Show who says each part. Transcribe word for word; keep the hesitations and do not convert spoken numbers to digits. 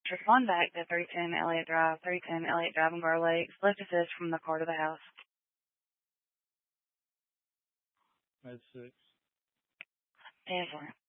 Speaker 1: Respond back to three ten Elliott Drive, three ten Elliott Drive in Bar Lakes. Left assist from the car to the house.
Speaker 2: That's six.
Speaker 1: ten four.